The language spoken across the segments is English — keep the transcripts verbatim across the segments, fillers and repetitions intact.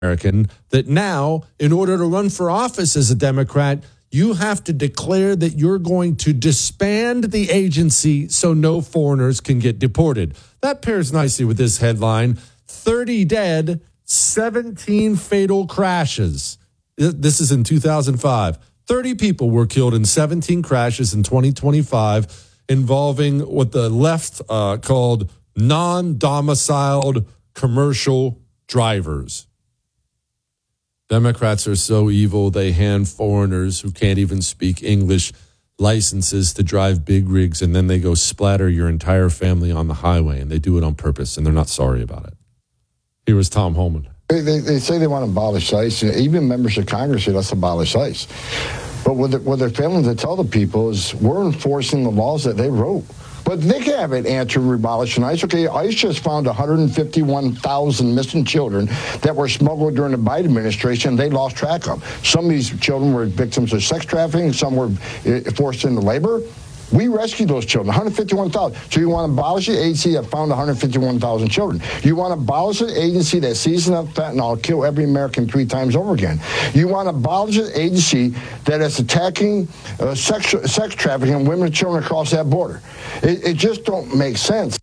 American that now, in order to run for office as a Democrat, you have to declare that you're going to disband the agency so no foreigners can get deported. That pairs nicely with this headline, thirty dead, seventeen fatal crashes. This is in two thousand five. thirty people were killed in seventeen crashes in twenty twenty-five involving what the left uh, called non-domiciled commercial drivers. Democrats are so evil, they hand foreigners who can't even speak English licenses to drive big rigs, and then they go splatter your entire family on the highway, and they do it on purpose, and they're not sorry about it. Here was Tom Homan. They, they, they say they want to abolish ICE. Even members of Congress say let's abolish ICE. But what, the, what they're failing to tell the people is we're enforcing the laws that they wrote. But they can have an answer to abolishing ICE. Okay, ICE just found one hundred fifty-one thousand missing children that were smuggled during the Biden administration. They lost track of. Some of these children were victims of sex trafficking. Some were forced into labor. We rescued those children, one hundred fifty-one thousand. So you want to abolish the agency that found one hundred fifty-one thousand children. You want to abolish an agency that sees enough fentanyl kill every American three times over again. You want to abolish an agency that is attacking uh, sex, sex trafficking and women and children across that border. It, it just don't make sense.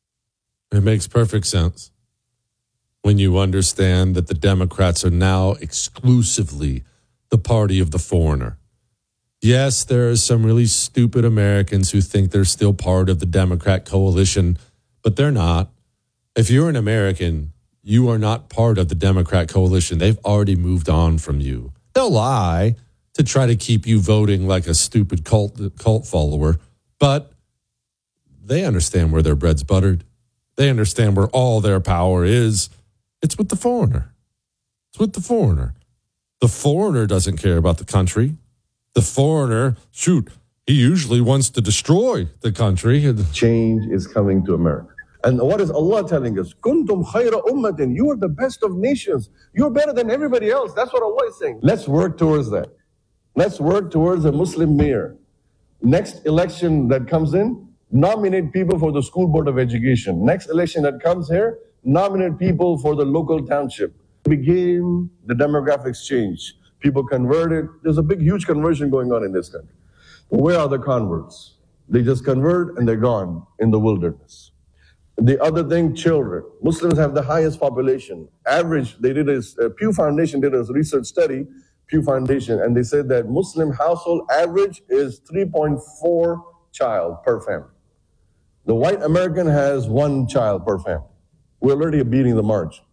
It makes perfect sense when you understand that the Democrats are now exclusively the party of the foreigner. Yes, there are some really stupid Americans who think they're still part of the Democrat coalition, but they're not. If you're an American, you are not part of the Democrat coalition. They've already moved on from you. They'll lie to try to keep you voting like a stupid cult cult follower, but they understand where their bread's buttered. They understand where all their power is. It's with the foreigner. It's with the foreigner. The foreigner doesn't care about the country. The foreigner, shoot, he usually wants to destroy the country. Change is coming to America. And what is Allah telling us? Kuntum khayra ummatin. You are the best of nations. You're better than everybody else. That's what Allah is saying. Let's work towards that. Let's work towards a Muslim mayor. Next election that comes in, nominate people for the school board of education. Next election that comes here, nominate people for the local township. Begin the demographics change. People converted. There's a big, huge conversion going on in this country. But where are the converts? They just convert and they're gone in the wilderness. The other thing, children. Muslims have the highest population. Average, they did a, uh, Pew Foundation did a research study, Pew Foundation, and they said that Muslim household average is three point four child per family. The white American has one child per family. We're already beating the margin.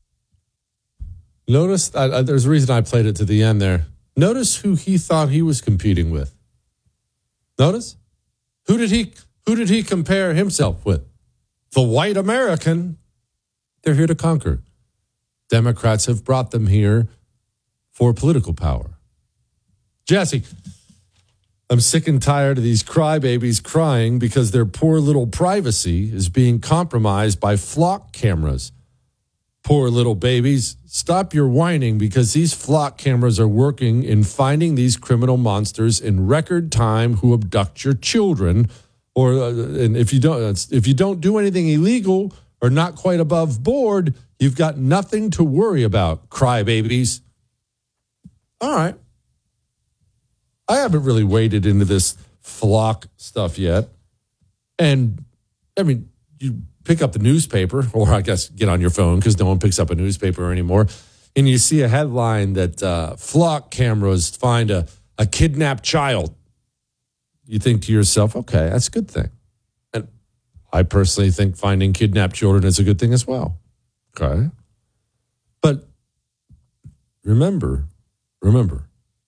Notice, uh, there's a reason I played it to the end there. Notice who he thought he was competing with. Notice? Who did he, who did he compare himself with? The white American. They're here to conquer. Democrats have brought them here for political power. Jesse, I'm sick and tired of these crybabies crying because their poor little privacy is being compromised by flock cameras. Poor little babies, stop your whining because these flock cameras are working in finding these criminal monsters in record time who abduct your children. Or uh, and if you don't if you don't do anything illegal or not quite above board, you've got nothing to worry about, crybabies. All right. I haven't really waded into this flock stuff yet. And, I mean, you pick up the newspaper, or I guess get on your phone because no one picks up a newspaper anymore, and you see a headline that uh, flock cameras find a, a kidnapped child. You think to yourself, okay, that's a good thing. And I personally think finding kidnapped children is a good thing as well. Okay. But remember, remember,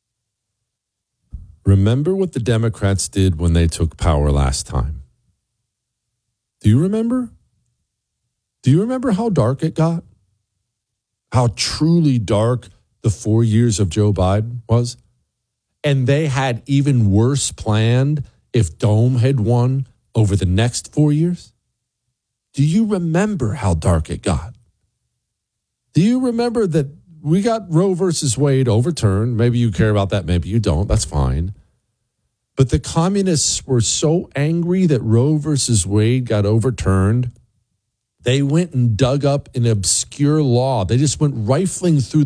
remember what the Democrats did when they took power last time. Do you remember? Do you remember how dark it got? How truly dark the four years of Joe Biden was? And they had even worse planned if Dome had won over the next four years? Do you remember how dark it got? Do you remember that we got Roe versus Wade overturned? Maybe you care about that, maybe you don't. That's fine. But the communists were so angry that Roe versus Wade got overturned They went and dug up an obscure law. They just went rifling through